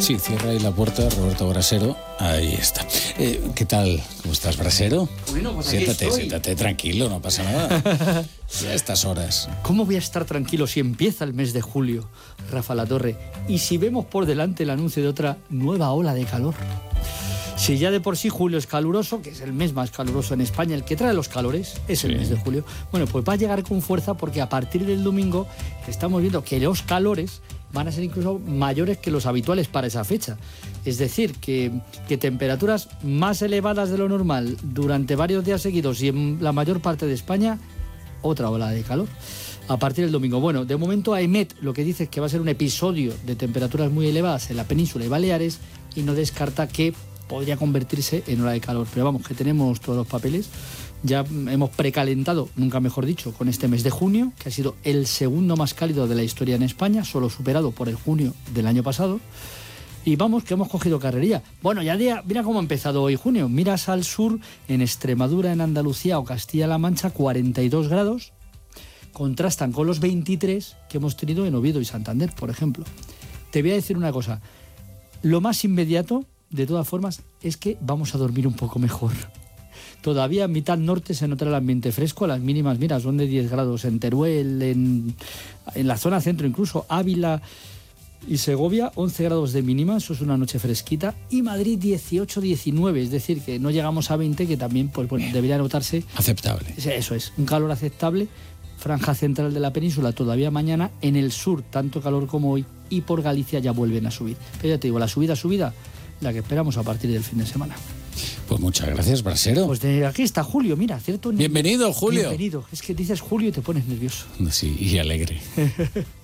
Sí, cierra ahí la puerta, Roberto Brasero. Ahí está. ¿Qué tal? ¿Cómo estás, Brasero? Bueno, pues aquí estoy. Siéntate tranquilo, no pasa nada. Ya a estas horas. ¿Cómo voy a estar tranquilo si empieza el mes de julio, Rafa Latorre? Y si vemos por delante el anuncio de otra nueva ola de calor. Si ya de por sí julio es caluroso, que es el mes más caluroso en España, el que trae los calores es el mes de julio, bueno, pues va a llegar con fuerza porque a partir del domingo estamos viendo que los calores van a ser incluso mayores que los habituales para esa fecha. Es decir, que temperaturas más elevadas de lo normal durante varios días seguidos y en la mayor parte de España, otra ola de calor. A partir del domingo. Bueno, de momento AEMET lo que dice es que va a ser un episodio de temperaturas muy elevadas en la península y Baleares y no descarta que podría convertirse en ola de calor. Pero vamos, que tenemos todos los papeles. Ya hemos precalentado, nunca mejor dicho, con este mes de junio, que ha sido el segundo más cálido de la historia en España, solo superado por el junio del año pasado. Y vamos, que hemos cogido carrerilla. Bueno, ya mira cómo ha empezado hoy junio. Miras al sur, en Extremadura, en Andalucía o Castilla-La Mancha, 42 grados. Contrastan con los 23 que hemos tenido en Oviedo y Santander, por ejemplo. Te voy a decir una cosa. Lo más inmediato, de todas formas, es que vamos a dormir un poco mejor. Todavía en mitad norte se nota el ambiente fresco, las mínimas, mira, son de 10 grados en Teruel, en la zona centro incluso, Ávila y Segovia, 11 grados de mínima, eso es una noche fresquita, y Madrid 18-19, es decir, que no llegamos a 20, que también pues, bueno, debería notarse. Aceptable. Eso es, un calor aceptable, franja central de la península todavía mañana, en el sur tanto calor como hoy, y por Galicia ya vuelven a subir. Pero ya te digo, la subida, la que esperamos a partir del fin de semana. Pues muchas gracias, Brasero. Pues de aquí está Julio, mira, ¿cierto? Bienvenido, Julio. Bienvenido. Es que dices Julio y te pones nervioso. Sí, y alegre.